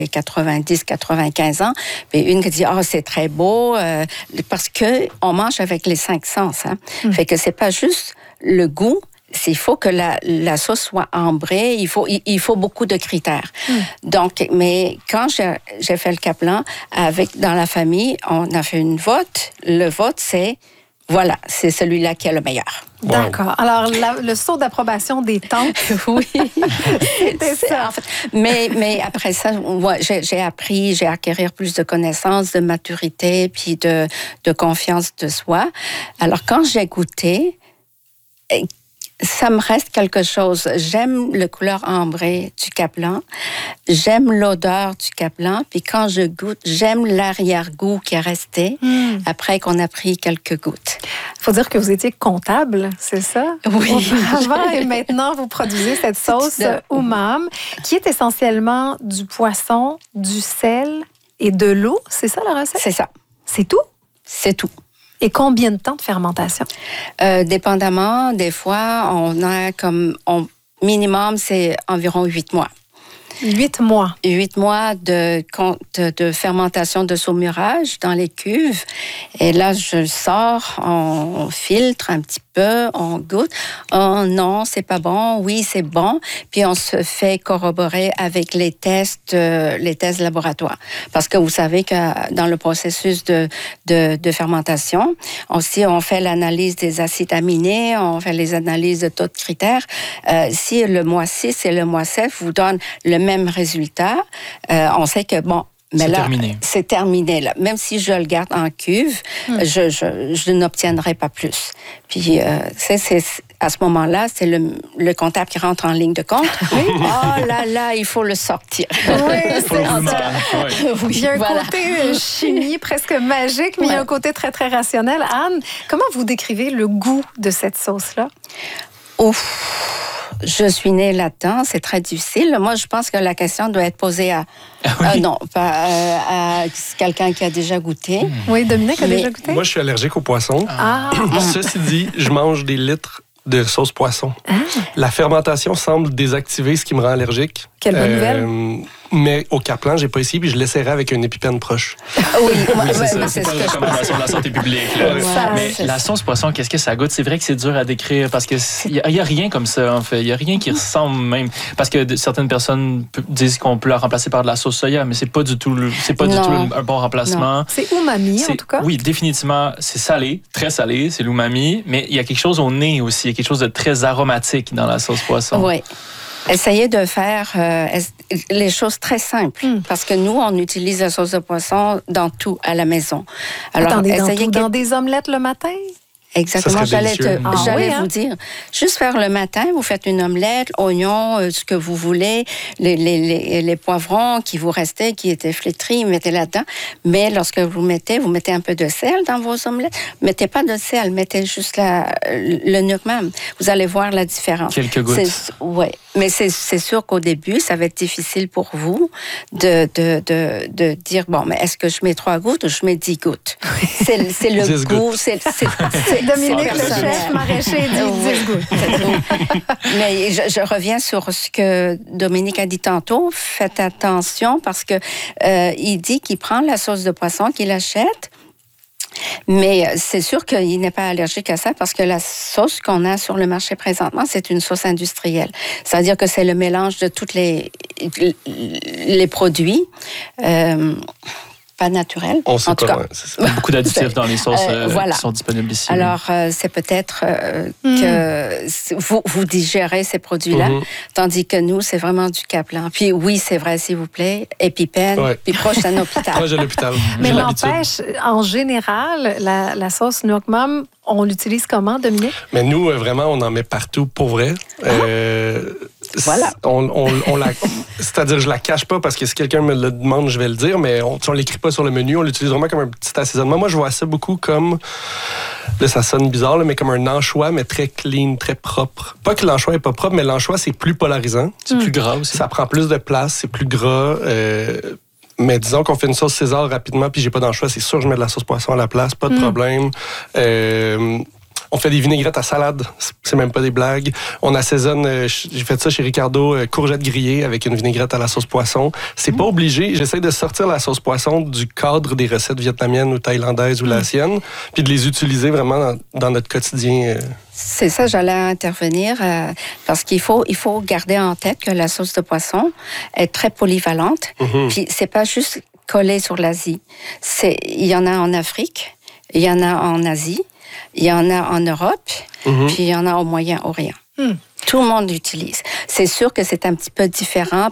90, 95 ans, puis une qui dit c'est très beau parce que on mange avec les 5 sens, hein. Fait que c'est pas juste le goût. Il faut que la sauce soit ambrée, il faut beaucoup de critères. Donc, mais quand j'ai fait le Kaplan, dans la famille, on a fait une vote. Le vote, c'est celui-là qui est le meilleur. Wow. D'accord. Alors, le saut d'approbation des tantes. Oui. C'était ça. En fait, mais après ça, j'ai appris, j'ai acquérir plus de connaissances, de maturité, puis de confiance de soi. Alors, quand j'ai goûté, ça me reste quelque chose. J'aime le couleur ambrée du Kaplan. J'aime l'odeur du Kaplan. Puis quand je goûte, j'aime l'arrière-goût qui est resté après qu'on a pris quelques gouttes. Il faut dire que vous étiez comptable, c'est ça? Oui. Auparavant, et maintenant, vous produisez cette sauce umam, qui est essentiellement du poisson, du sel et de l'eau. C'est ça la recette? C'est ça. C'est tout? C'est tout. Et combien de temps de fermentation? Dépendamment, des fois, on a minimum, c'est environ 8 mois. 8 mois. 8 mois de fermentation de saumurage dans les cuves. Et là, je le sors, on filtre un petit peu, on goûte. Oh non, c'est pas bon. Oui, c'est bon. Puis on se fait corroborer avec les tests laboratoires. Parce que vous savez que dans le processus de fermentation, aussi on fait l'analyse des acides aminés, on fait les analyses de d'autres critères. Si le mois 6 et le mois 7 vous donnent le même résultat, on sait que mais là, c'est terminé. Là. Même si je le garde en cuve, je n'obtiendrai pas plus. Puis, c'est à ce moment-là, c'est le comptable qui rentre en ligne de compte. Oh là, il faut le sortir. Oui, c'est ça. Oui, il y a un côté chimie presque magique, mais il y a un côté très, très rationnel. Anne, comment vous décrivez le goût de cette sauce-là? Je suis née là-dedans, c'est très difficile. Moi, je pense que la question doit être posée à quelqu'un qui a déjà goûté. Oui, Dominique a déjà goûté? Moi, je suis allergique aux poissons. Ceci dit, je mange des litres de sauce poisson. La fermentation semble désactiver ce qui me rend allergique. Quelle bonne nouvelle! Mais au Kaplan, j'ai pas essayé, puis je l'essaierai avec un épipène proche. Oui, c'est ça. C'est pas une recommandation de la santé publique. Là. Mais la sauce poisson, qu'est-ce que ça goûte? C'est vrai que c'est dur à décrire parce que il y a rien comme ça, en fait. Il y a rien qui ressemble même. Parce que certaines personnes disent qu'on peut la remplacer par de la sauce soya, mais c'est pas du tout un bon remplacement. Non. C'est umami, en tout cas. Oui, définitivement. C'est salé, très salé, c'est l'umami, mais il y a quelque chose au nez aussi. Il y a quelque chose de très aromatique dans la sauce poisson. Oui. Essayez de faire les choses très simples, parce que nous, on utilise la sauce de poisson dans tout à la maison. Alors, dans des omelettes le matin? Exactement, j'allais vous dire. Juste faire le matin, vous faites une omelette, oignons, ce que vous voulez, les poivrons qui vous restaient, qui étaient flétris, mettez là-dedans. Mais lorsque vous mettez un peu de sel dans vos omelettes. Mettez pas de sel, mettez juste le nucmam. Vous allez voir la différence. Quelques gouttes. Oui, mais c'est sûr qu'au début, ça va être difficile pour vous de dire, mais est-ce que je mets 3 gouttes ou je mets 10 gouttes? C'est le goût, c'est Dominique, le chef maraîcher, dit 10 gouttes. Mais je reviens sur ce que Dominique a dit tantôt. Faites attention parce que il dit qu'il prend la sauce de poisson qu'il achète. Mais c'est sûr qu'il n'est pas allergique à ça parce que la sauce qu'on a sur le marché présentement, c'est une sauce industrielle. C'est-à-dire que c'est le mélange de tous les produits. Pas naturel. On sait en tout cas. C'est ça. Beaucoup d'additifs dans les sauces qui sont disponibles ici. Alors, c'est peut-être que vous digérez ces produits-là, tandis que nous, c'est vraiment du Kaplan. Puis oui, c'est vrai, s'il vous plaît, épipène, puis proche d'un hôpital. Proche de l'hôpital. Mais n'empêche, en général, la sauce nucmam, on l'utilise comment, Dominique? Mais nous, vraiment, on en met partout, pour vrai. Voilà. C'est-à-dire, je la cache pas parce que si quelqu'un me le demande, je vais le dire, mais on l'écrit pas sur le menu, on l'utilise vraiment comme un petit assaisonnement. Moi, je vois ça beaucoup comme, là, ça sonne bizarre, là, mais comme un anchois, mais très clean, très propre. Pas que l'anchois est pas propre, mais l'anchois, c'est plus polarisant. C'est plus gras aussi. Ça prend plus de place, c'est plus gras. Mais disons qu'on fait une sauce César rapidement, puis j'ai pas d'anchois, c'est sûr que je mets de la sauce poisson à la place, pas de problème. On fait des vinaigrettes à salade. C'est même pas des blagues. On assaisonne, j'ai fait ça chez Ricardo, courgettes grillées avec une vinaigrette à la sauce poisson. C'est pas obligé. J'essaie de sortir la sauce poisson du cadre des recettes vietnamiennes ou thaïlandaises ou la sienne, puis de les utiliser vraiment dans notre quotidien. C'est ça, j'allais intervenir parce qu'il faut garder en tête que la sauce de poisson est très polyvalente. Puis c'est pas juste collé sur l'Asie. Il y en a en Afrique, il y en a en Asie, il y en a en Europe, puis il y en a au Moyen-Orient. Tout le monde l'utilise. C'est sûr que c'est un petit peu différent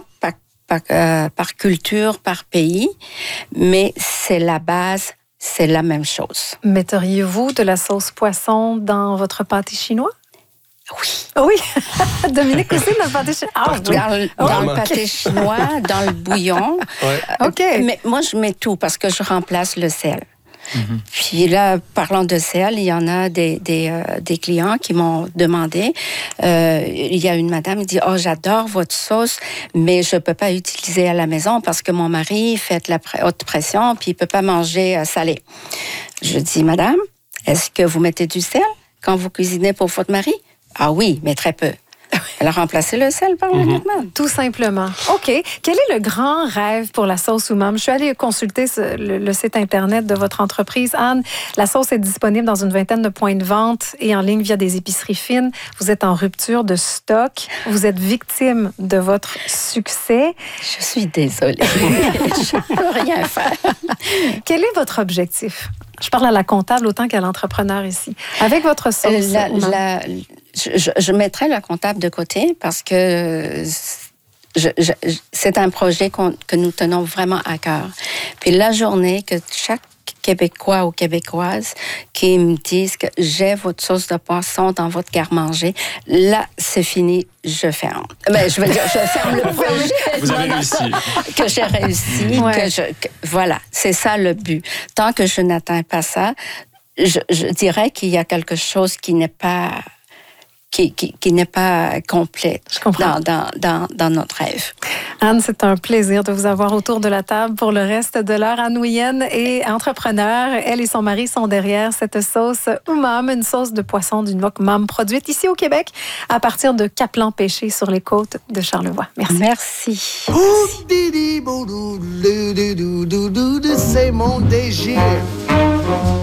par culture, par pays, mais c'est la base. C'est la même chose. Metteriez-vous de la sauce poisson dans votre pâté chinois? Oui. Oui. Dominique aussi dans le pâté chinois. Dans le pâté chinois, dans le bouillon. Ouais. OK. Mais moi, je mets tout parce que je remplace le sel. Puis là, parlant de sel, il y en a des clients qui m'ont demandé. Il y a une madame qui dit « Oh, j'adore votre sauce, mais je ne peux pas utiliser à la maison parce que mon mari fait de la haute pression puis il ne peut pas manger salé. » Je dis « Madame, est-ce que vous mettez du sel quand vous cuisinez pour votre mari? » « Ah oui, mais très peu. » Elle a remplacé le sel par le Vietnam. Tout simplement. OK. Quel est le grand rêve pour la sauce umami? Je suis allée consulter le site Internet de votre entreprise. Anne, la sauce est disponible dans une 20aine de points de vente et en ligne via des épiceries fines. Vous êtes en rupture de stock. Vous êtes victime de votre succès. Je suis désolée. Je ne peux rien faire. Quel est votre objectif? Je parle à la comptable autant qu'à l'entrepreneur ici. Avec votre sauce je mettrai la comptable de côté parce que c'est un projet que nous tenons vraiment à cœur. Puis la journée que chaque Québécois ou Québécoise qui me disent que j'ai votre sauce de poisson dans votre garde-manger, là, c'est fini, je ferme. Ben, je veux dire, je ferme le projet. Vous avez réussi. Que j'ai réussi. Ouais. Voilà, c'est ça le but. Tant que je n'atteins pas ça, je dirais qu'il y a quelque chose qui n'est pas... Qui n'est pas complète dans notre rêve. Anne, c'est un plaisir de vous avoir autour de la table pour le reste de l'heure. Anne Nguyen est entrepreneur. Elle et son mari sont derrière cette sauce umami, une sauce de poisson d'une wok mam produite ici au Québec à partir de Caplan Pêché sur les côtes de Charlevoix. Merci. Merci. C'est mon dégir.